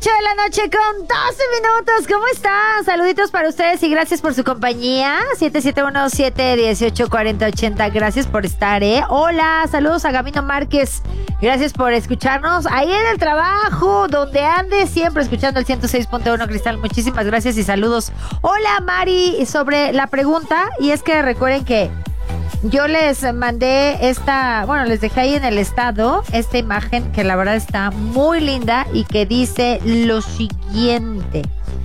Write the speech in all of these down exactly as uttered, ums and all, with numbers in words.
ocho de la noche con doce minutos. ¿Cómo están? Saluditos para ustedes y gracias por su compañía. siete siete uno, siete uno ocho, cuatro cero ocho cero. Gracias por estar, ¿eh? Hola, saludos a Gabino Márquez. Gracias por escucharnos ahí en el trabajo, donde andes, siempre escuchando el ciento seis punto uno Cristal. Muchísimas gracias y saludos. Hola, Mari, sobre la pregunta. Y es que recuerden que yo les mandé esta, bueno, les dejé ahí en el estado esta imagen que la verdad está muy linda y que dice lo siguiente.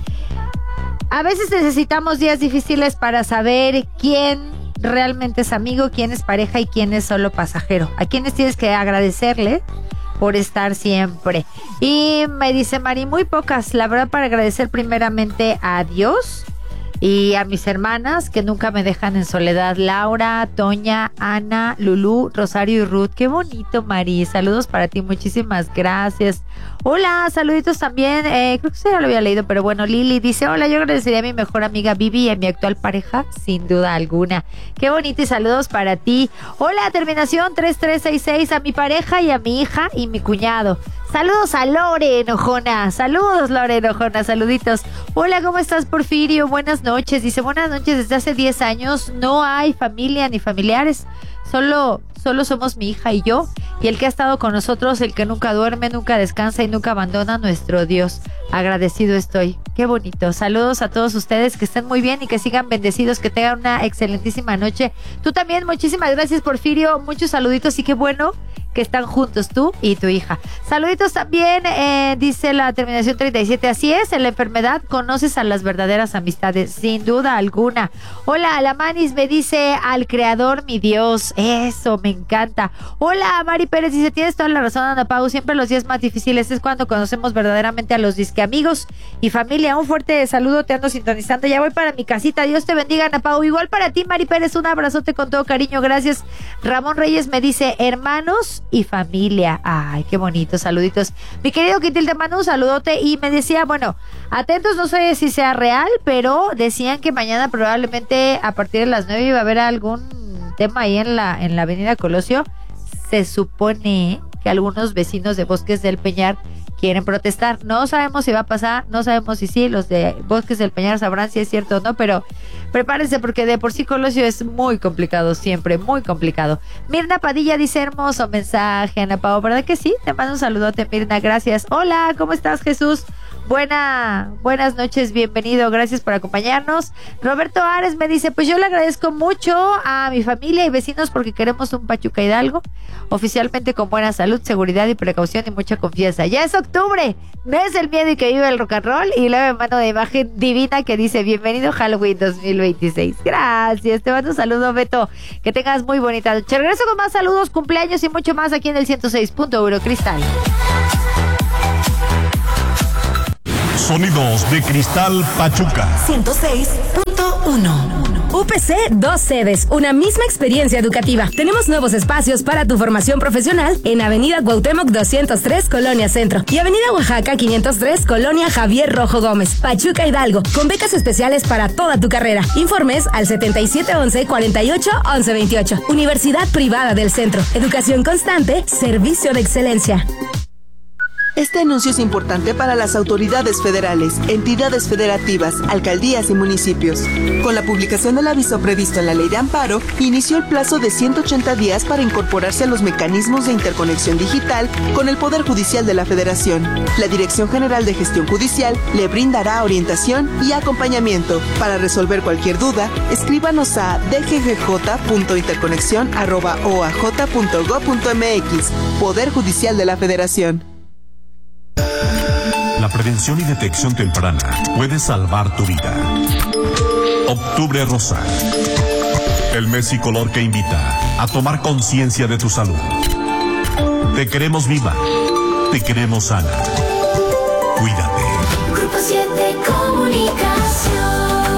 A veces necesitamos días difíciles para saber quién realmente es amigo, quién es pareja y quién es solo pasajero. A quienes tienes que agradecerle por estar siempre. Y me dice Mari, muy pocas, la verdad, para agradecer primeramente a Dios y a mis hermanas que nunca me dejan en soledad. Laura, Toña, Ana, Lulú, Rosario y Ruth. Qué bonito, Mari. Saludos para ti, muchísimas gracias. Hola, saluditos también. Eh, creo que usted ya lo había leído, pero bueno, Lili dice, hola, yo agradecería a mi mejor amiga Vivi y a mi actual pareja, sin duda alguna. Qué bonito y saludos para ti. Hola, terminación tres tres seis seis, a mi pareja y a mi hija y mi cuñado. Saludos a Lore Enojona. Saludos, Lore Enojona. Saluditos. Hola, ¿cómo estás, Porfirio? Buenas noches. Dice, buenas noches. Desde hace diez años no hay familia ni familiares. Solo, solo somos mi hija y yo. Y el que ha estado con nosotros, el que nunca duerme, nunca descansa y nunca abandona, nuestro Dios. Agradecido estoy. Qué bonito. Saludos a todos ustedes, que estén muy bien y que sigan bendecidos, que tengan una excelentísima noche. Tú también, muchísimas gracias, Porfirio. Muchos saluditos y qué bueno que están juntos tú y tu hija. Saluditos también, eh, dice la terminación treinta y siete. Así es, en la enfermedad conoces a las verdaderas amistades, sin duda alguna. Hola, Alamanis me dice, al creador mi Dios. Eso, me encanta. Hola, Mari Pérez dice, tienes toda la razón, Ana Pau. Siempre los días más difíciles es cuando conocemos verdaderamente a los disque amigos y familia. Un fuerte saludo, te ando sintonizando. Ya voy para mi casita. Dios te bendiga, Ana Pau. Igual para ti, Mari Pérez, un abrazote con todo cariño. Gracias. Ramón Reyes me dice, hermanos y familia. Ay, qué bonito, saluditos. Mi querido Quintil, te mando un saludote y me decía, bueno, atentos, no sé si sea real, pero decían que mañana probablemente a partir de las nueve iba a haber algún tema ahí en la, en la avenida Colosio. Se supone que algunos vecinos de Bosques del Peñar quieren protestar. No sabemos si va a pasar, no sabemos si sí, los de Bosques del Peñar sabrán si es cierto o no, pero prepárense porque de por sí Colosio es muy complicado, siempre muy complicado. Mirna Padilla dice, hermoso mensaje, Ana Pao, ¿verdad que sí? Te mando un saludote, Mirna, gracias. Hola, ¿cómo estás, Jesús? Buena, buenas noches, bienvenido, gracias por acompañarnos. Roberto Ares me dice, pues yo le agradezco mucho a mi familia y vecinos porque queremos un Pachuca Hidalgo, oficialmente con buena salud, seguridad y precaución y mucha confianza. Ya es octubre, mes del miedo y que vive el rock and roll, y luego me mando de imagen divina que dice, bienvenido Halloween dos mil veintiséis. Gracias, te mando un saludo, Beto, que tengas muy bonita noche. Regreso con más saludos, cumpleaños y mucho más aquí en el ciento seis punto uno Cristal. Sonidos de Cristal Pachuca. ciento seis punto uno. U P C, dos sedes, una misma experiencia educativa. Tenemos nuevos espacios para tu formación profesional en Avenida Cuauhtémoc doscientos tres, Colonia Centro, y Avenida Oaxaca quinientos tres, Colonia Javier Rojo Gómez, Pachuca Hidalgo, con becas especiales para toda tu carrera. Informes al setenta y siete once, cuarenta y ocho, once veintiocho. Universidad Privada del Centro. Educación constante, servicio de excelencia. Este anuncio es importante para las autoridades federales, entidades federativas, alcaldías y municipios. Con la publicación del aviso previsto en la Ley de Amparo, inició el plazo de ciento ochenta días para incorporarse a los mecanismos de interconexión digital con el Poder Judicial de la Federación. La Dirección General de Gestión Judicial le brindará orientación y acompañamiento. Para resolver cualquier duda, escríbanos a d g g j punto interconexión arroba o a j punto gob punto m x. Poder Judicial de la Federación. La prevención y detección temprana puede salvar tu vida. Octubre Rosa. El mes y color que invita a tomar conciencia de tu salud. Te queremos viva. Te queremos sana. Cuídate. Grupo siete Comunicación.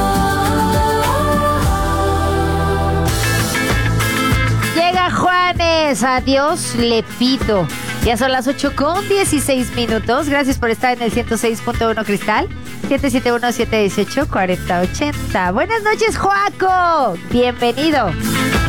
Llega Juanes, a Dios le pido. Ya son las ocho con dieciséis minutos. Gracias por estar en el ciento seis punto uno Cristal. siete siete uno, siete uno ocho, cuatro cero ocho cero. Buenas noches, Joaco. Bienvenido.